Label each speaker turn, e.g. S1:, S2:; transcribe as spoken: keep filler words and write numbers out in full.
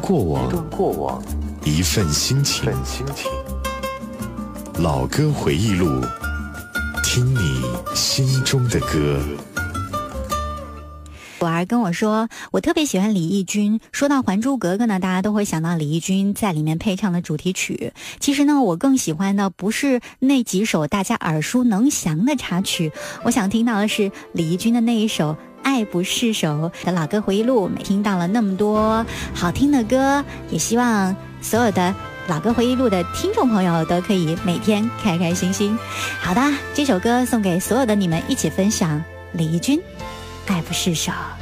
S1: 过往，
S2: 一段过往，
S1: 一份心情。
S2: 份心情。
S1: 老歌回忆录，听你心中的歌。
S3: 我儿跟我说，我特别喜欢李翊君。说到《还珠格格》呢，大家都会想到李翊君在里面配唱的主题曲。其实呢，我更喜欢的不是那几首大家耳熟能详的插曲，我想听到的是李翊君的那一首《爱不释手》的老歌回忆录。听到了那么多好听的歌，也希望所有的老歌回忆录的听众朋友都可以每天开开心心。好的，这首歌送给所有的你们，一起分享李翊君《爱不释手》。